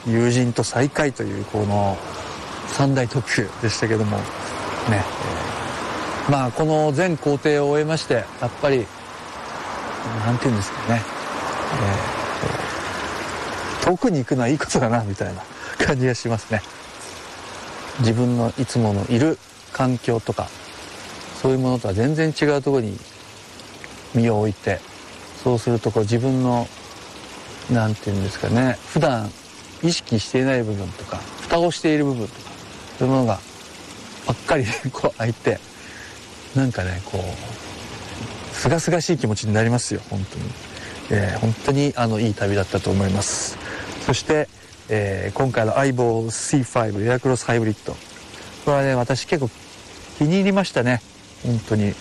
友人と再会というこの三大特急でしたけどもね、まあこの全行程を終えまして、やっぱりなんていうんですかね、遠くに行くのはいいことだなみたいな感じがしますね。自分のいつものいる環境とかそういうものとは全然違うところに身を置いて、そうするとこう自分のなんていうんですかね、普段意識していない部分とか蓋をしている部分とかそういうものがばっかりこう開いて、なんかねこうすがすがしい気持ちになりますよ本当に。本当にいい旅だったと思います。そして、今回の相棒 C5 エアクロスハイブリッド、これはね私結構気に入りましたね本当に。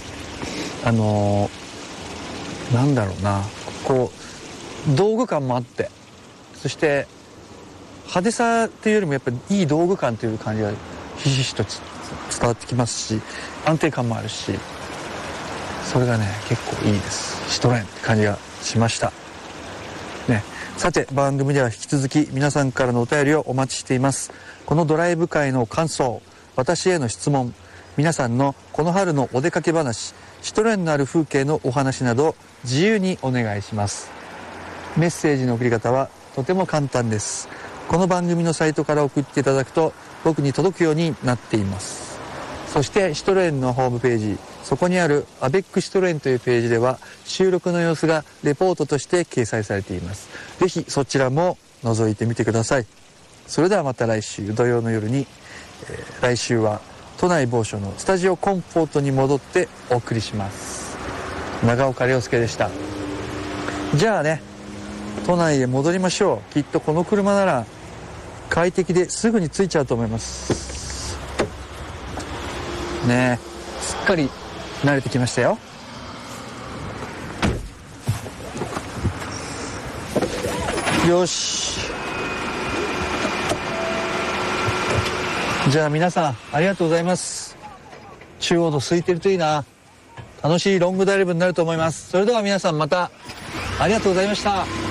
なんだろうな、こう道具感もあって、そして派手さっていうよりもやっぱりいい道具感という感じがひしひしと伝わってきますし、安定感もあるし、それがね結構いいです。シトレンって感じがしましたね。さて番組では引き続き皆さんからのお便りをお待ちしています。このドライブ会の感想、私への質問、皆さんのこの春のお出かけ話、シトレンのある風景のお話など自由にお願いします。メッセージの送り方はとても簡単です。この番組のサイトから送っていただくと僕に届くようになっています。そしてシトレンのホームページ、そこにあるアベックシトレンというページでは収録の様子がレポートとして掲載されています。ぜひそちらも覗いてみてください。それではまた来週土曜の夜に、来週は都内某所のスタジオコンフォートに戻ってお送りします。長岡亮介でした。じゃあね、都内へ戻りましょう。きっとこの車なら快適ですぐに着いちゃうと思いますね。すっかり慣れてきましたよ。よし、じゃあ皆さんありがとうございます。中央道空いてるといいな。楽しいロングドライブになると思います。それでは皆さんまたありがとうございました。